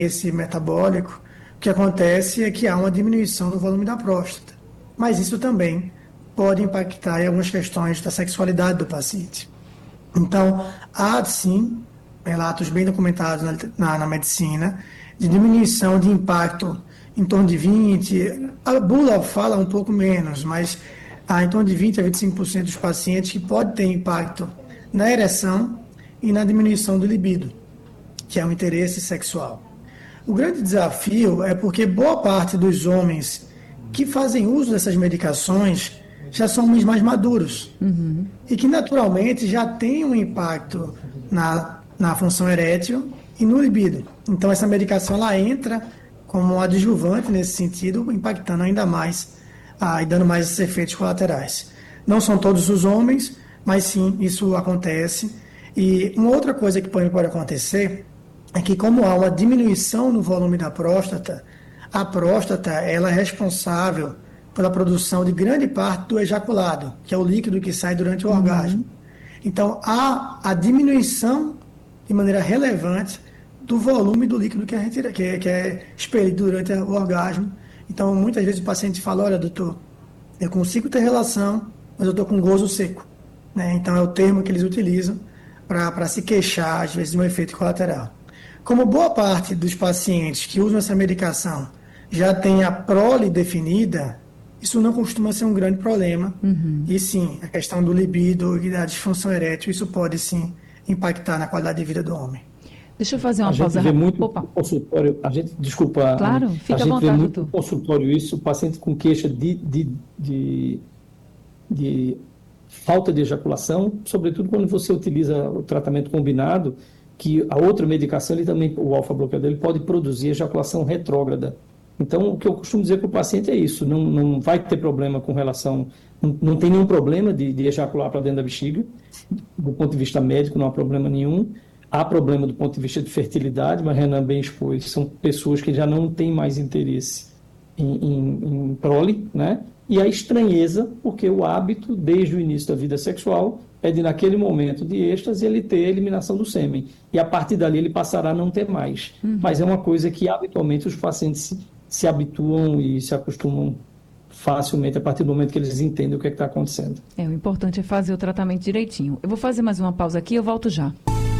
esse metabólico, o que acontece é que há uma diminuição do volume da próstata. Mas isso também pode impactar em algumas questões da sexualidade do paciente. Então, há sim relatos bem documentados na medicina de diminuição de impacto em torno de 20%, a bula fala um pouco menos, mas há em torno de 20% a 25% dos pacientes que pode ter impacto na ereção e na diminuição do libido, que é o interesse sexual. O grande desafio é porque boa parte dos homens que fazem uso dessas medicações já são homens mais maduros e que naturalmente já têm um impacto na função erétil e no libido. Então essa medicação ela entra como um adjuvante nesse sentido, impactando ainda mais e dando mais esses efeitos colaterais. Não são todos os homens, mas sim, isso acontece. E uma outra coisa que pode acontecer é que, como há uma diminuição no volume da próstata, a próstata ela é responsável pela produção de grande parte do ejaculado, que é o líquido que sai durante o orgasmo. Então, há a diminuição de maneira relevante do volume do líquido que é expelido durante o orgasmo. Então, muitas vezes o paciente fala, olha, doutor, eu consigo ter relação, mas eu estou com gozo seco. Né? Então, é o termo que eles utilizam para se queixar, às vezes, de um efeito colateral. Como boa parte dos pacientes que usam essa medicação já tem a prole definida, isso não costuma ser um grande problema. E sim, a questão do libido e da disfunção erétil, isso pode sim impactar na qualidade de vida do homem. Deixa eu fazer uma pausa. A gente vê muito no consultório, desculpa, claro, fica à vontade, a gente vê muito doutor. no consultório isso, o paciente com queixa de falta de ejaculação, sobretudo quando você utiliza o tratamento combinado, que a outra medicação, ele também, o alfa-bloqueador, ele pode produzir ejaculação retrógrada. Então, o que eu costumo dizer para o paciente é isso, não vai ter problema com relação, não tem nenhum problema de ejacular para dentro da bexiga, do ponto de vista médico não há problema nenhum, há problema do ponto de vista de fertilidade, mas Renan bem expôs, são pessoas que já não têm mais interesse em prole, né? E a estranheza, porque o hábito, desde o início da vida sexual, é de, naquele momento de êxtase, ele ter a eliminação do sêmen. E a partir dali ele passará a não ter mais. Mas é uma coisa que, habitualmente, os pacientes se habituam e se acostumam facilmente a partir do momento que eles entendem o que está acontecendo. O importante é fazer o tratamento direitinho. Eu vou fazer mais uma pausa aqui, eu volto já.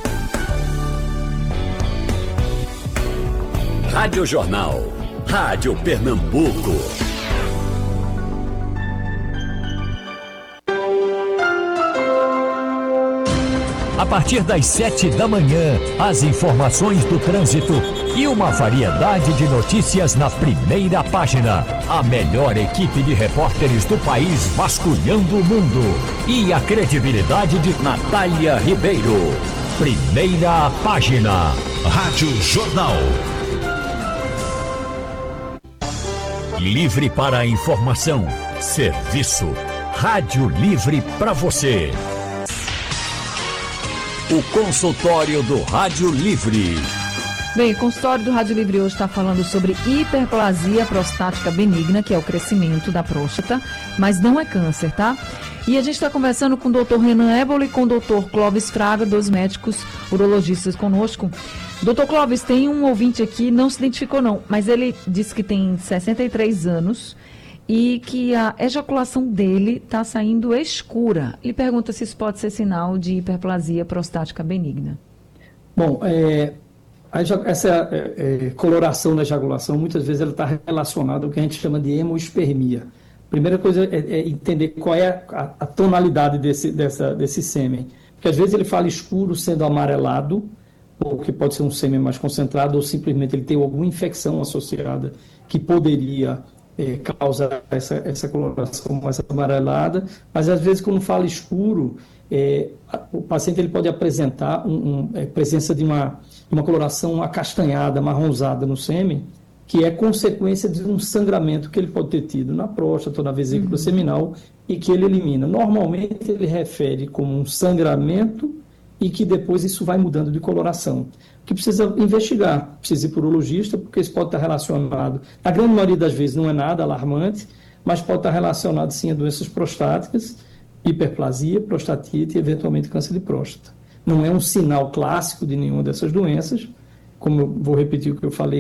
Rádio Jornal, Rádio Pernambuco. A partir das 7 da manhã, as informações do trânsito e uma variedade de notícias na primeira página. A melhor equipe de repórteres do país vasculhando o mundo. E a credibilidade de Natália Ribeiro. Primeira página. Rádio Jornal. Livre para a informação. Serviço. Rádio Livre para você. O consultório do Rádio Livre. Bem, o consultório do Rádio Livre hoje está falando sobre hiperplasia prostática benigna, que é o crescimento da próstata, mas não é câncer, tá? E a gente está conversando com o Dr. Renan Éboli e com o Dr. Clóvis Fraga, dois médicos urologistas conosco. Dr. Clóvis, tem um ouvinte aqui, não se identificou não, mas ele disse que tem 63 anos e que a ejaculação dele está saindo escura. Ele pergunta se isso pode ser sinal de hiperplasia prostática benigna. Bom, essa coloração da ejaculação, muitas vezes ela está relacionada ao que a gente chama de hemospermia. Primeira coisa é entender qual é a tonalidade desse sêmen. Porque às vezes ele fala escuro sendo amarelado, ou que pode ser um sêmen mais concentrado, ou simplesmente ele tem alguma infecção associada que poderia causar essa coloração mais amarelada. Mas às vezes quando fala escuro, o paciente ele pode apresentar presença de uma coloração acastanhada, marronzada no sêmen, que é consequência de um sangramento que ele pode ter tido na próstata ou na vesícula seminal e que ele elimina. Normalmente ele refere como um sangramento e que depois isso vai mudando de coloração. O que precisa investigar, precisa ir para o urologista, porque isso pode estar relacionado, na grande maioria das vezes não é nada alarmante, mas pode estar relacionado sim a doenças prostáticas, hiperplasia, prostatite e eventualmente câncer de próstata. Não é um sinal clássico de nenhuma dessas doenças, como eu vou repetir o que eu falei